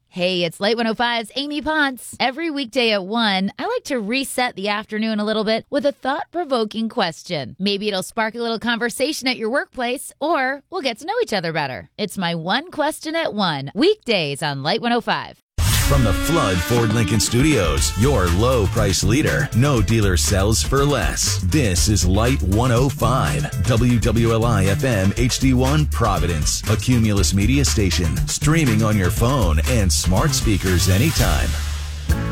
Hey, it's Light 105's Amy Ponce. Every weekday at 1, I like to reset the afternoon a little bit with a thought-provoking question. Maybe it'll spark a little conversation at your workplace, or we'll get to know each other better. It's my One Question at 1, weekdays on Light 105. From the Flood Ford Lincoln Studios, your low price leader. No dealer sells for less. This is Light 105, WWLI FM HD1 Providence, a Cumulus media station, streaming on your phone and smart speakers anytime.